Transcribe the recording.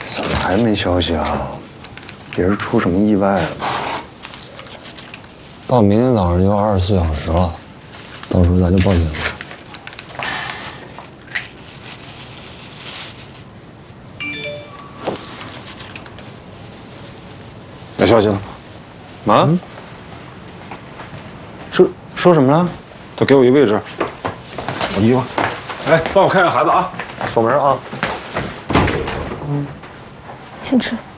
怎么还没消息啊？别是出什么意外了吧？ 到明天早上就24小时了，到时候咱就报警。 有消息了吗？ 啊？说什么了？ 都给我一位置。我衣服。哎，帮我看看孩子啊。 锁门啊。 先吃。